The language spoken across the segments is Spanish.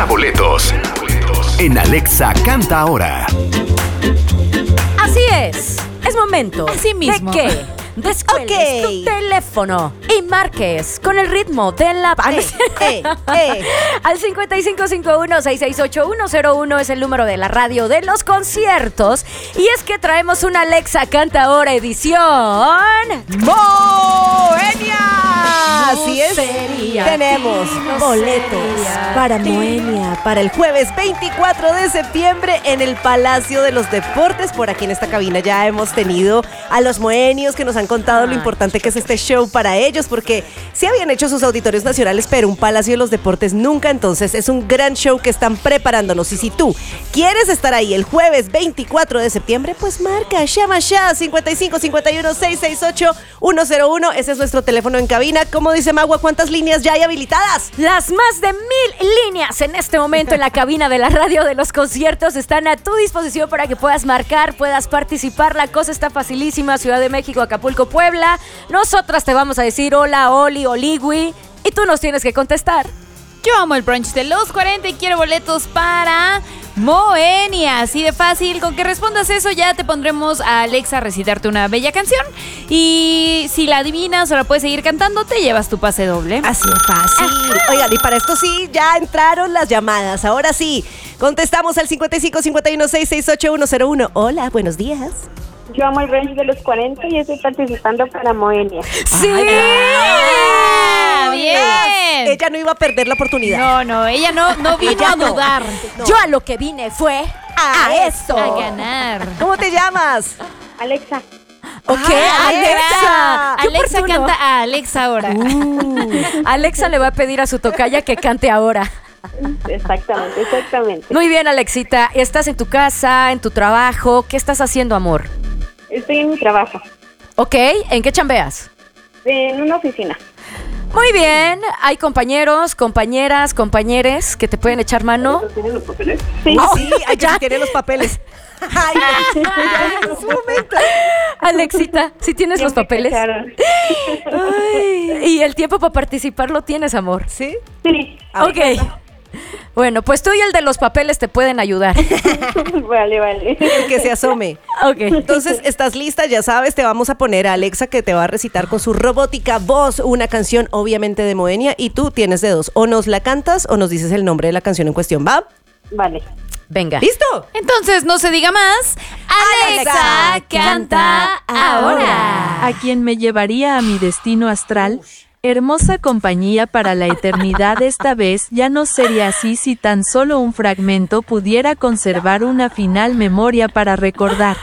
Gana boletos en Alexa Canta Ahora. Así es momento. Así mismo. ¿De qué? Descuelgues tu teléfono y marques con el ritmo de la... Al 5551-668-101 es el número de la radio de los conciertos. Y es que traemos una Alexa Canta Ahora edición Moenia. Así es. Tenemos boletos para Moenia para el jueves 24 de septiembre en el Palacio de los Deportes. Por aquí en esta cabina ya hemos tenido a los moenios que nos han contado lo importante que es este show para ellos, porque sí habían hecho sus auditorios nacionales, pero un Palacio de los Deportes nunca. Entonces es un gran show que están preparándonos. Y si tú quieres estar ahí el jueves 24 de septiembre, pues marca, llama ya 5551-668-101. Ese es nuestro teléfono en cabina. Como dice Magua, ¿cuántas líneas ya hay habilitadas? Las más de 1000 líneas en este momento en la cabina de la radio de los conciertos están a tu disposición para que puedas marcar, puedas participar. La cosa está facilísima. Ciudad de México, Acapulco, Puebla. Nosotras te vamos a decir hola, Oli, Oligui, y tú nos tienes que contestar. Yo amo el brunch de los 40 y quiero boletos para Moenia. Así de fácil. Con que respondas eso ya te pondremos a Alexa a recitarte una bella canción. Y si la adivinas o la puedes seguir cantando, te llevas tu pase doble. Así de fácil. Oigan, y para esto sí, ya entraron las llamadas. Ahora sí, contestamos al 5551-668-101. Hola, buenos días. Yo amo el brunch de los 40 y estoy participando para Moenia. ¡Sí! ¡Bien! Ella no iba a perder la oportunidad. No, ella no vino a dudar. No. Yo a lo que vine fue a esto. A ganar. ¿Cómo te llamas? Alexa. Ok, Alexa. Alexa canta a Alexa ahora. Alexa le va a pedir a su tocaya que cante ahora. Exactamente. Muy bien, Alexita. ¿Estás en tu casa, en tu trabajo? ¿Qué estás haciendo, amor? Estoy en mi trabajo. Ok, ¿en qué chambeas? En una oficina. Muy bien, ¿hay compañeros, compañeras, compañeres que te pueden echar mano? ¿Tienen los papeles? Sí. Sí, ya tiene los papeles. Ay, en su momento. Alexita, ¿sí tienes los papeles? Ay. ¿Y el tiempo para participar lo tienes, amor? ¿Sí? Sí. Ok. Bueno, pues tú y el de los papeles te pueden ayudar. Vale. El que se asome. Ok. Entonces, ¿estás lista? Ya sabes, te vamos a poner a Alexa que te va a recitar con su robótica voz una canción, obviamente de Moenia, y tú tienes de dos. O nos la cantas o nos dices el nombre de la canción en cuestión, ¿va? Vale. Venga. ¿Listo? Entonces, no se diga más. Alexa, canta ahora. ¿A quién me llevaría a mi destino astral? Hermosa compañía para la eternidad. Esta vez ya no sería así si tan solo un fragmento pudiera conservar una final memoria para recordar.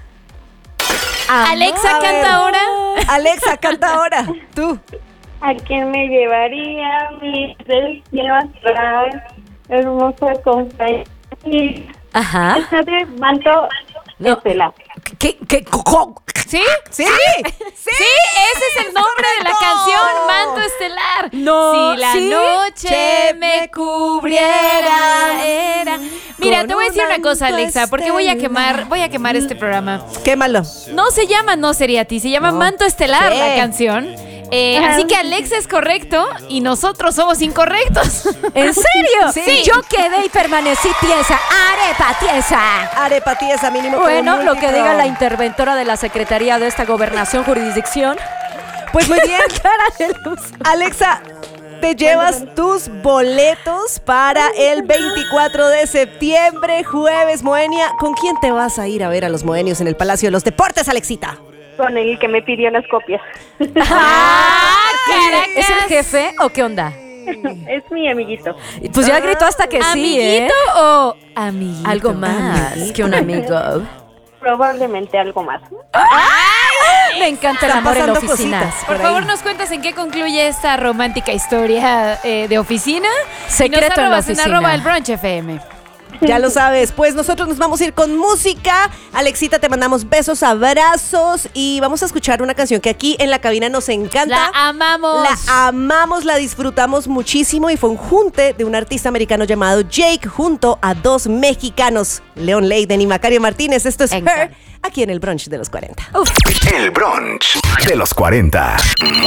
Alexa, canta ahora. Alexa, canta ahora. Tú. ¿A quién me llevaría mi destino astral? Hermosa compañía. Ajá. Esta de Manto Estelar. ¿Qué? ¿Sí? Sí. Sí, ese es el nombre de la canción, Manto Estelar. No, si la ¿sí? noche me cubriera, era. Mira, te voy a decir una cosa, Alexa, porque voy a quemar este programa. Quémalo. No se llama No Sería a Ti, se llama Manto Estelar Sí. la canción. Así que Alexa es correcto y nosotros somos incorrectos. ¿En serio? Sí. Yo quedé y permanecí tiesa. Arepa tiesa. Arepa tiesa mínimo. Bueno, como lo que múltiplo. diga la interventora de la Secretaría de esta gobernación, jurisdicción. Pues muy bien. Cara de luz. Alexa, te llevas tus boletos para el 24 de septiembre, jueves, Moenia. ¿Con quién te vas a ir a ver a los moenios en el Palacio de los Deportes, Alexita? Con el que me pidió las copias. Caracas. ¿Es el jefe o qué onda? Es mi amiguito. Pues ya gritó hasta que sí, ¿Amiguito o amiguito? Algo más que un amigo. Probablemente algo más. Me encanta el Están amor en la pasando oficina. cositas. Por Por favor, ahí. nos cuentas en qué concluye esta romántica historia de oficina. Secreto en la oficina. @el brunch FM. Ya lo sabes, pues nosotros nos vamos a ir con música. Alexita, te mandamos besos, abrazos y vamos a escuchar una canción que aquí en la cabina nos encanta. La amamos. La amamos, la disfrutamos muchísimo y fue un junte de un artista americano llamado Jake junto a dos mexicanos, Leon Leiden y Macario Martínez. Esto es Her, aquí en el brunch de los 40. El brunch de los 40.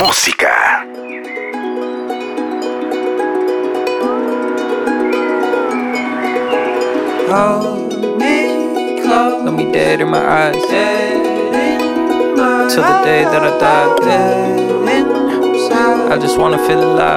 Música. Hold me close. Let me dead in my eyes. Till the day that I die. I just wanna feel alive.